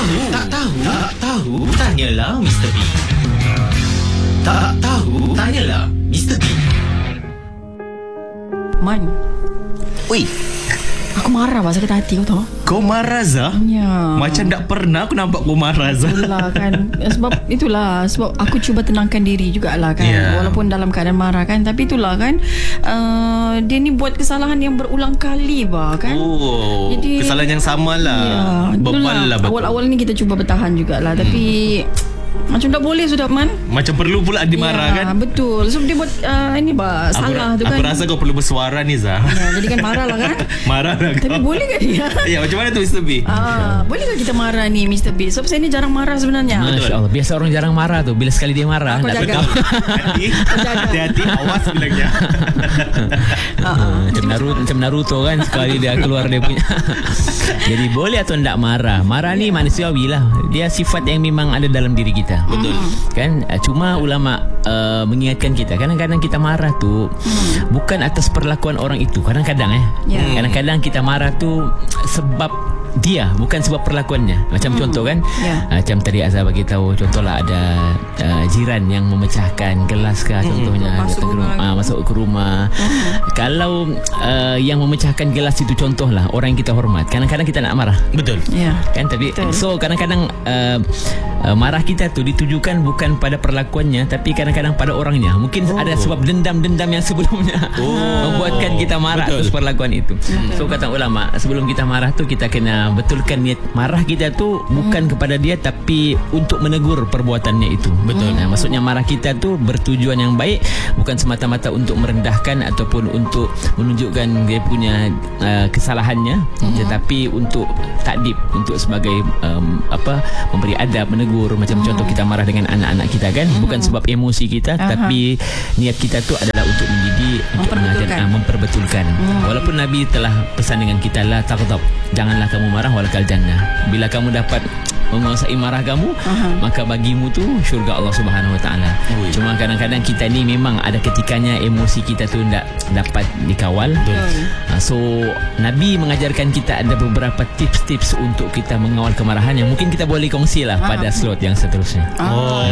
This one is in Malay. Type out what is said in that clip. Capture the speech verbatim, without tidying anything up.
tahu, tak tahu, tak tahu, tanyalah mister B. Tak tahu, tanyalah mister B. Man, Ui, aku marah bah, sakit hati kau tahu. kau marah Zah? Ya. Macam tak pernah aku nampak kau marah Zah. Itulah kan. Sebab itulah sebab aku cuba tenangkan diri jugalah kan. Yeah. Walaupun dalam keadaan marah kan, tapi itulah kan, uh, dia ni buat kesalahan yang berulang kali bah kan. Oh, Jadi, kesalahan yang sama lah. Ya, Bebal lah betul. awal-awal ni kita cuba bertahan jugalah, hmm. tapi macam tak boleh sudah Man. Macam perlu pula dimarah Ya, kan. betul. So dia buat uh, ini bah, salah aku, tu kan. Aku rasa kau perlu bersuara ni Zah. Ya, jadi kan marah lah kan. Marah lah kau. Tapi boleh ke dia? Ya, macam mana tu mister B? Ah, boleh ke kita marah ni mister B? Sebab saya ni jarang marah sebenarnya. Masya Allah. Biasa orang jarang marah tu. Bila sekali dia marah, Aku tak jaga. tahu. Hati, hati-hati, awas bilangnya. Hmm, macam Naruto, macam Naruto kan, sekali dia keluar dia punya. Jadi boleh atau tak marah? Marah ni manusiawi lah. Dia sifat yang memang ada dalam diri kita. Betul. Kan, cuma ulama uh, mengingatkan kita, kadang-kadang kita marah tu hmm. bukan atas perlakuan orang itu. Kadang-kadang eh Ya. kadang-kadang kita marah tu sebab dia, bukan sebab perlakuannya. Macam hmm. contoh kan, Ya. uh, macam tadi Azhar bagi tahu, contohlah ada uh, jiran yang memecahkan gelas kah, contohnya Masuk datang ke rumah, rumah. uh, masuk ke rumah. Hmm. Kalau uh, yang memecahkan gelas itu contohlah orang yang kita hormat, kadang-kadang kita nak marah. Betul. Ya. Kan, tapi Betul. so kadang-kadang uh, uh, marah kita tu ditujukan bukan pada perlakuannya, tapi kadang-kadang pada orangnya. Mungkin Oh. ada sebab dendam-dendam yang sebelumnya Oh. membuatkan kita marah Betul. atas perlakuan itu. So kata ulama, sebelum kita marah tu kita kena betulkan niat marah kita tu bukan hmm. kepada dia, tapi untuk menegur perbuatannya itu. Betul. Nah, maksudnya marah kita tu bertujuan yang baik, bukan semata-mata untuk merendahkan ataupun untuk menunjukkan dia punya uh, kesalahannya, hmm. tetapi untuk takdib, untuk sebagai um, apa, memberi adab, menegur. Macam hmm. contoh kita marah dengan anak-anak kita kan, hmm. bukan sebab emosi kita, Aha. tapi niat kita tu adalah untuk mendidik, untuk mengajar, uh, memperbetulkan. Hmm. Walaupun Nabi telah pesan dengan kita, la taghdab, janganlah kamu marah walakal jannah. Bila kamu dapat menguasai marah kamu, Aha. maka bagimu tu syurga Allah Subhanahu Wa Taala. Cuma kadang-kadang kita ni memang ada ketikanya emosi kita tu tak dapat dikawal. Betul. Uh, so Nabi mengajarkan kita ada beberapa tips-tips untuk kita mengawal kemarahan yang mungkin kita boleh kongsi lah pada slot yang seterusnya. Ah. Oh.